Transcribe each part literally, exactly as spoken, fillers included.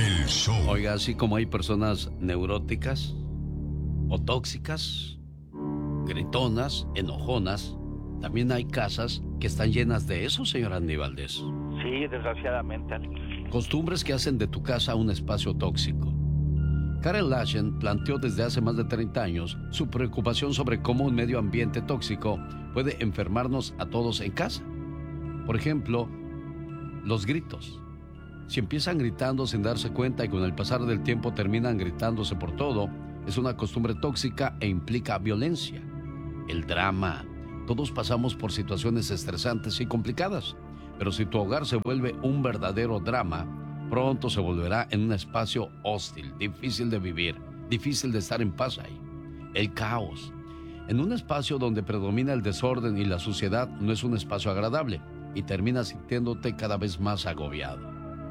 El show. Oiga, así como hay personas neuróticas o tóxicas, gritonas, enojonas, también hay casas que están llenas de eso, señor Andy Valdés. Sí, desgraciadamente, Alex. Costumbres que hacen de tu casa un espacio tóxico. Karen Laschen planteó desde hace más de treinta años su preocupación sobre cómo un medio ambiente tóxico puede enfermarnos a todos en casa. Por ejemplo, los gritos. Si empiezan gritando sin darse cuenta y con el pasar del tiempo terminan gritándose por todo, es una costumbre tóxica e implica violencia. El drama. Todos pasamos por situaciones estresantes y complicadas, pero si tu hogar se vuelve un verdadero drama, pronto se volverá en un espacio hostil, difícil de vivir, difícil de estar en paz ahí. El caos. En un espacio donde predomina el desorden y la suciedad no es un espacio agradable y terminas sintiéndote cada vez más agobiado.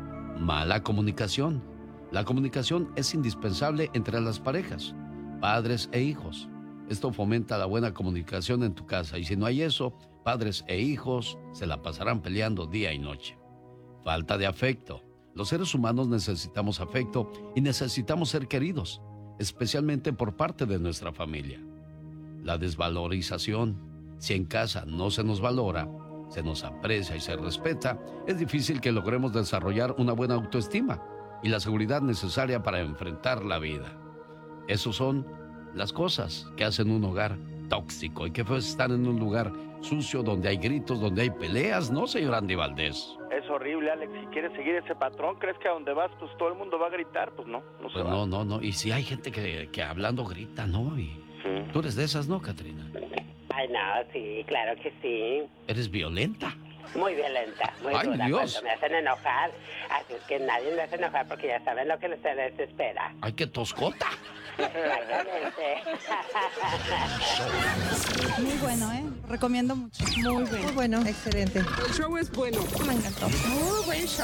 Mala comunicación. La comunicación es indispensable entre las parejas, padres e hijos. Esto fomenta la buena comunicación en tu casa y si no hay eso, padres e hijos se la pasarán peleando día y noche. Falta de afecto. Los seres humanos necesitamos afecto y necesitamos ser queridos, especialmente por parte de nuestra familia. La desvalorización. Si en casa no se nos valora, se nos aprecia y se respeta, es difícil que logremos desarrollar una buena autoestima y la seguridad necesaria para enfrentar la vida. Esos son las cosas que hacen un hogar tóxico. Y que fue estar en un lugar sucio donde hay gritos, donde hay peleas, ¿no, señor Andy Valdés? Es horrible, Alex. Si quieres seguir ese patrón, ¿crees que a donde vas, pues todo el mundo va a gritar? Pues no, no se Pues va. no, no, no. Y si hay gente que, que hablando grita, ¿no? Y Sí. tú eres de esas, ¿no, Catrina? Ay, no, sí, claro que sí. Eres violenta. Muy violenta, muy ¡Ay, dura. Dios! Cuando me hacen enojar, así es que nadie me hace enojar porque ya saben lo que se les espera. ¡Ay, qué toscota! Exactamente. Muy bueno, ¿eh? Recomiendo mucho. Muy bueno. Muy bueno, excelente. El show es bueno. Me encantó. Muy buen show.